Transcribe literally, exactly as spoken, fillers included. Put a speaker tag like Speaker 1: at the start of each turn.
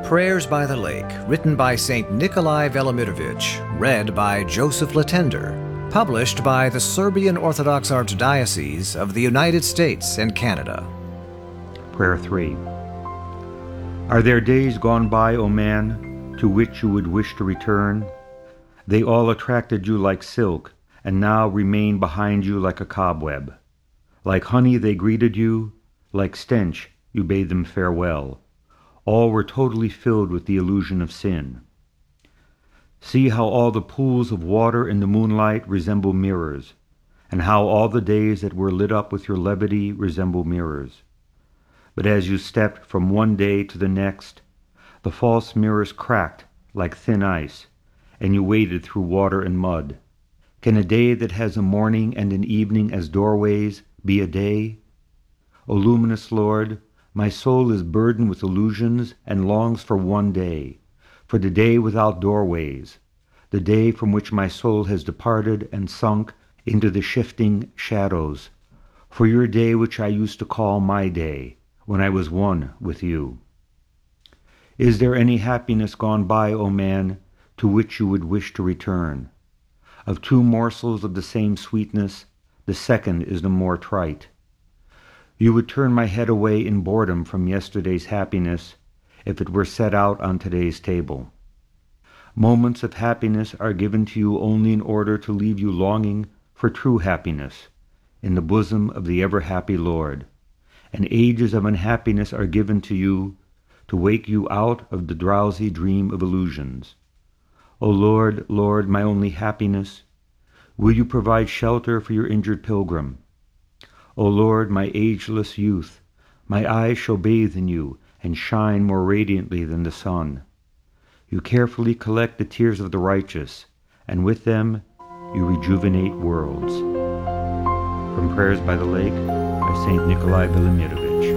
Speaker 1: Prayers by the Lake, written by Saint Nikolai Velimirovich, read by Joseph Latender, published by the Serbian Orthodox Archdiocese of the United States and Canada.
Speaker 2: Prayer three. Are there days gone by, O man, to which you would wish to return? They all attracted you like silk, and now remain behind you like a cobweb. Like honey they greeted you, like stench you bade them farewell. All were totally filled with the illusion of sin. See how all the pools of water in the moonlight resemble mirrors, and how all the days that were lit up with your levity resemble mirrors. But as you stepped from one day to the next, the false mirrors cracked like thin ice, and you waded through water and mud. Can a day that has a morning and an evening as doorways be a day? O luminous Lord, my soul is burdened with illusions and longs for one day, for the day without doorways, the day from which my soul has departed and sunk into the shifting shadows, for your day which I used to call my day, when I was one with you. Is there any happiness gone by, O man, to which you would wish to return? Of two morsels of the same sweetness, the second is the more trite. You would turn my head away in boredom from yesterday's happiness if it were set out on today's table. Moments of happiness are given to you only in order to leave you longing for true happiness in the bosom of the ever-happy Lord, and ages of unhappiness are given to you to wake you out of the drowsy dream of illusions. O Lord, Lord, my only happiness, will you provide shelter for your injured pilgrim? O Lord, my ageless youth, my eyes shall bathe in you and shine more radiantly than the sun. You carefully collect the tears of the righteous, and with them you rejuvenate worlds. From Prayers by the Lake by Saint Nikolai Velimirovich.